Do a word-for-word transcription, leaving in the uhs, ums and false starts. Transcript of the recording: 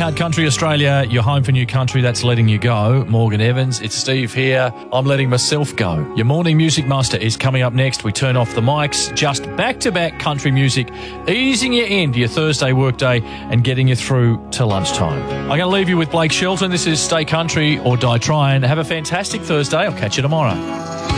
out Country Australia. You're home for New Country. That's letting you go. Morgan Evans. It's Steve here. I'm letting myself go. Your morning music muster is coming up next. We turn off the mics. Just back-to-back country music, easing you into your Thursday workday and getting you through to lunchtime. I'm going to leave you with Blake Shelton. This is Stay Country or Die Trying. Have a fantastic Thursday. I'll catch you tomorrow.